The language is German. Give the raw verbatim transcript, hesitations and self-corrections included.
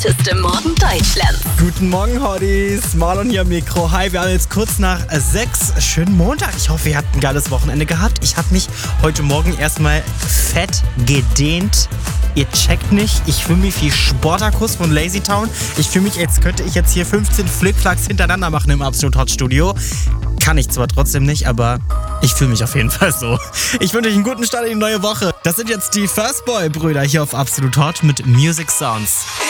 Beste Morgen Deutschlands. Guten Morgen, Hotties. Marlon hier am Mikro. Hi, wir haben jetzt kurz nach sechs. Schönen Montag. Ich hoffe, ihr habt ein geiles Wochenende gehabt. Ich habe mich heute Morgen erstmal fett gedehnt. Ihr checkt nicht, ich fühle mich wie Sportakus von Lazy Town. Ich fühle mich, als könnte ich jetzt hier fünfzehn Flickflacks hintereinander machen im Absolut Hot Studio. Kann ich zwar trotzdem nicht, aber ich fühle mich auf jeden Fall so. Ich wünsche euch einen guten Start in die neue Woche. Das sind jetzt die First Boy Brüder hier auf Absolut Hot mit Music Sounds.